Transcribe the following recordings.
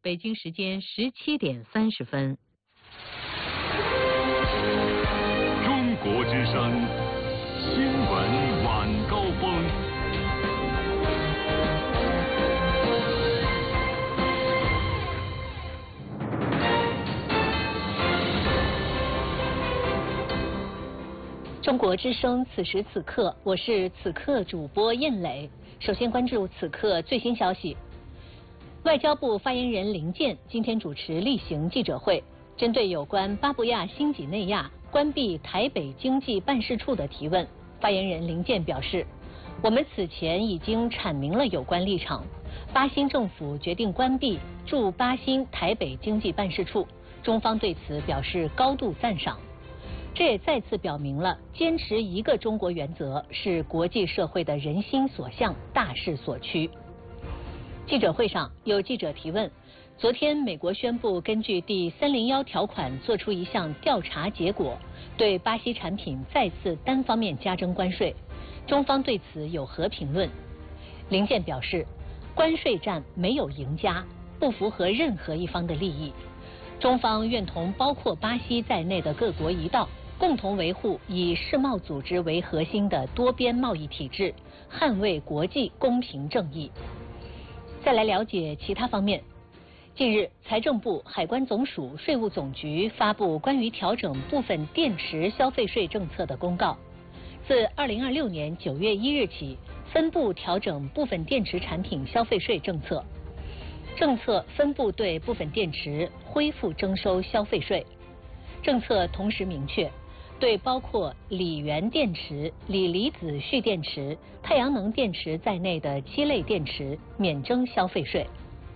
北京时间17:30。 中国之声新闻晚高峰。 中国之声此时此刻，我是此刻主播燕磊。首先关注此刻最新消息。外交部发言人林健今天主持例行记者会，针对有关巴布亚新几内亚关闭台北经济办事处的提问，发言人林健表示，我们此前已经阐明了有关立场。巴新政府决定关闭驻巴新台北经济办事处，中方对此表示高度赞赏。这也再次表明了坚持一个中国原则是国际社会的人心所向、大势所趋。记者会上有记者提问，昨天美国宣布根据第301条款做出一项调查结果，对巴西产品再次单方面加征关税，中方对此有何评论？林健表示，关税战没有赢家，不符合任何一方的利益，中方愿同包括巴西在内的各国一道，共同维护以世贸组织为核心的多边贸易体制，捍卫国际公平正义。再来了解其他方面。近日，财政部、海关总署、税务总局发布关于调整部分电池消费税政策的公告。自2026年9月1日起，分步调整部分电池产品消费税政策。政策分步对部分电池恢复征收消费税。政策同时明确，对包括锂源电池、锂离子蓄电池、太阳能电池在内的7类电池免征消费税。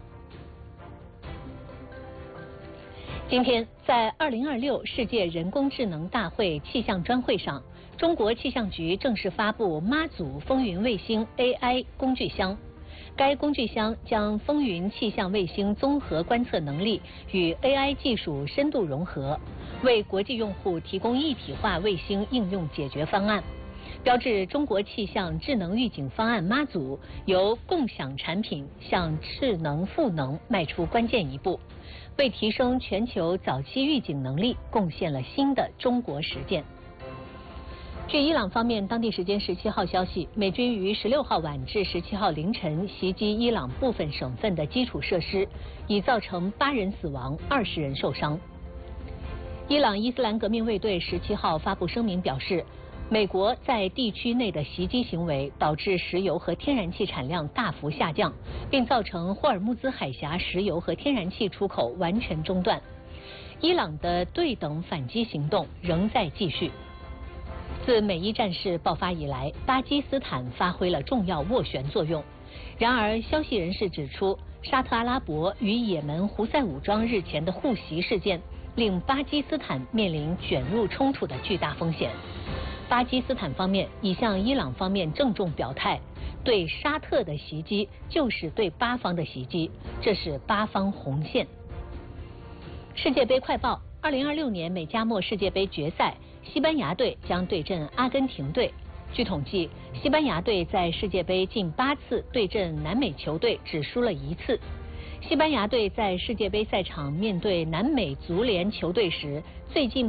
今天，在2026世界人工智能大会气象专会上，中国气象局正式发布妈祖风云卫星 AI 工具箱。该工具箱将风云气象卫星综合观测能力与 AI 技术深度融合，为国际用户提供一体化卫星应用解决方案，标志中国气象智能预警方案妈祖由共享产品向智能赋能迈出关键一步，为提升全球早期预警能力贡献了新的中国实践。据伊朗方面当地时间17号消息，美军于16号晚至17号凌晨袭击伊朗部分省份的基础设施，已造成8人死亡、20人受伤。伊朗伊斯兰革命卫队17号发布声明表示，美国在地区内的袭击行为导致石油和天然气产量大幅下降，并造成霍尔木兹海峡石油和天然气出口完全中断。伊朗的对等反击行动仍在继续。自美伊战事爆发以来，巴基斯坦发挥了重要斡旋作用。然而，消息人士指出，沙特阿拉伯与也门胡塞武装日前的互袭事件，令巴基斯坦面临卷入冲突的巨大风险。巴基斯坦方面已向伊朗方面郑重表态，对沙特的袭击就是对巴方的袭击，这是巴方红线。世界杯快报：2026年美加墨世界杯决赛，西班牙队将对阵阿根廷队。据统计，西班牙队在世界杯近8次对阵南美球队只输了1次。西班牙队在世界杯赛场面对南美足联球队时，最近